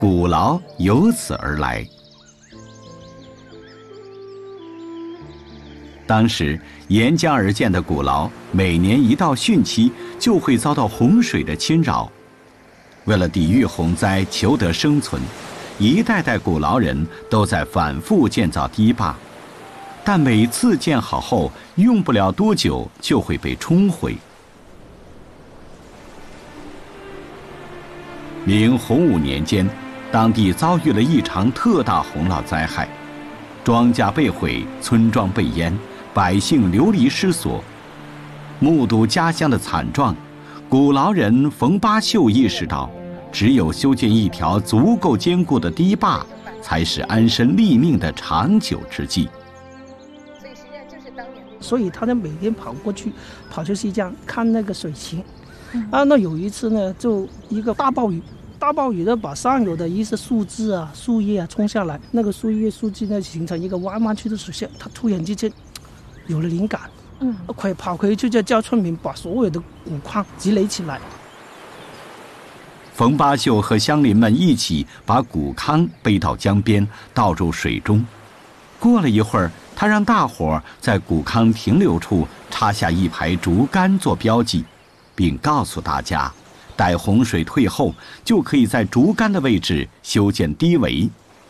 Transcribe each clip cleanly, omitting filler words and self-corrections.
鼓牢由此而来。当时沿江而建的鼓牢，每年一到汛期就会遭到洪水的侵扰。为了抵御洪灾，求得生存，一代代鼓牢人都在反复建造堤坝，但每次建好后，用不了多久就会被冲毁。明洪武年间，当地遭遇了一场特大洪涝灾害，庄稼被毁，村庄被淹，百姓流离失所。目睹家乡的惨状，鼓牢人冯八秀意识到，只有修建一条足够坚固的堤坝，才是安身立命的长久之计。 所以他就每天跑去西江看那个水情。那有一次呢，就一个大暴雨呢，把上游的一些树枝啊、树叶啊冲下来，那个树叶、树枝呢形成一个弯弯曲的水线，他突然之间有了灵感，跑回去就叫村民把所有的谷矿积累起来。 冯八秀和乡邻们一起把谷糠背到江边，倒入水中。过了一会儿，他让大伙在谷糠停留处插下一排竹竿做标记，并告诉大家，待洪水退后，就可以在竹竿的位置修建堤围。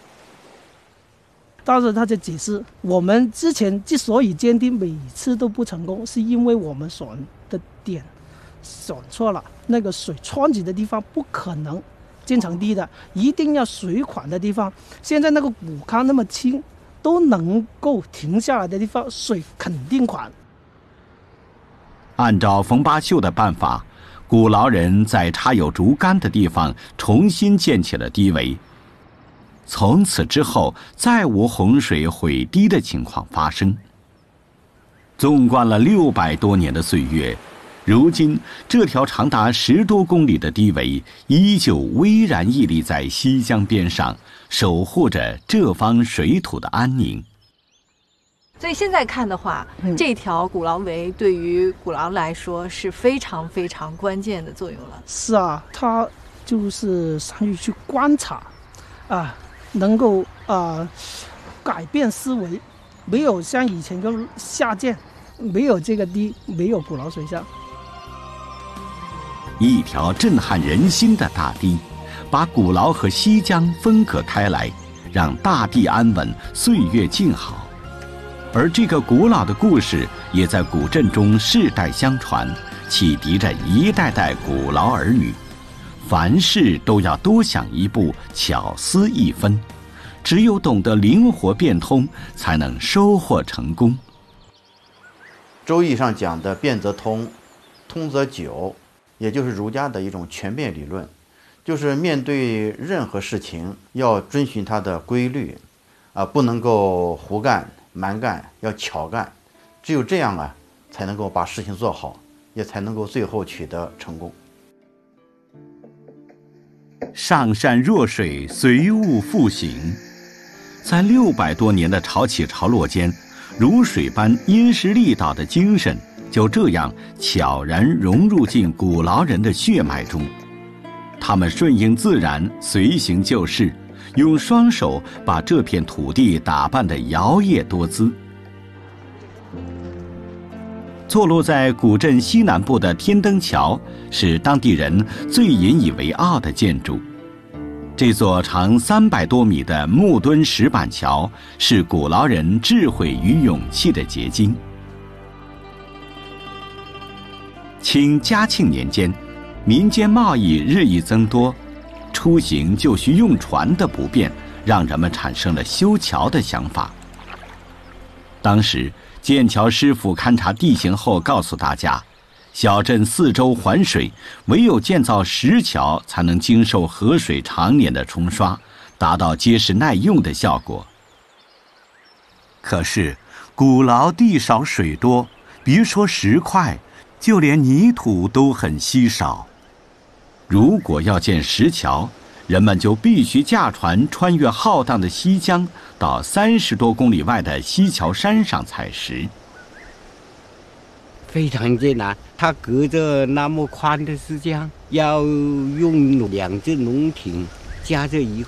但是他就解释，我们之前之所以坚定每次都不成功，是因为我们选的点选错了，那个水湍急的地方不可能建成堤的，一定要水缓的地方。现在那个谷糠那么轻，都能够停下来的地方，水肯定缓。 按照冯八秀的办法，鼓牢人在插有竹竿的地方重新建起了堤围。从此之后，再无洪水毁堤的情况发生。纵观了600多年的岁月，如今这条长达10多公里的堤围依旧巍然屹立在西江边上，守护着这方水土的安宁。 所以现在看的话，这条鼓牢围对于鼓牢来说是非常非常关键的作用了。 是啊，它就是善于去观察，能够改变思维。没有像以前就下建，没有这个堤，没有鼓牢水乡。 一条震撼人心的大堤，把鼓牢和西江分隔开来，让大地安稳，岁月静好。而这个古老的故事也在古镇中世代相传，启迪着一代代鼓牢儿女，凡事都要多想一步，巧思一分，只有懂得灵活变通，才能收获成功。 周易上讲的变则通，通则久，也就是儒家的一种全变理论，就是面对任何事情要遵循它的规律，不能够胡干蛮干，要巧干，只有这样才能够把事情做好，也才能够最后取得成功。 上善若水，随物复行。在600多年的潮起潮落间，如水般因势利导的精神就这样悄然融入进鼓牢人的血脉中。他们顺应自然，随行就市，用双手把这片土地打扮得摇曳多姿。坐落在古镇西南部的天灯桥是当地人最引以为傲的建筑。这座长300多米的木墩石板桥是鼓牢人智慧与勇气的结晶。清嘉庆年间，民间贸易日益增多，出行就需用船的不便，让人们产生了修桥的想法。当时建桥师傅勘察地形后告诉大家，小镇四周环水，唯有建造石桥才能经受河水常年的冲刷，达到结实耐用的效果。可是鼓牢地少水多，别说石块，就连泥土都很稀少。如果要建石桥，人们就必须驾船穿越浩荡的西江，到30多公里外的西樵山上采石。 非常艰难，它隔着那么宽的石江，要用2只龙艇夹着一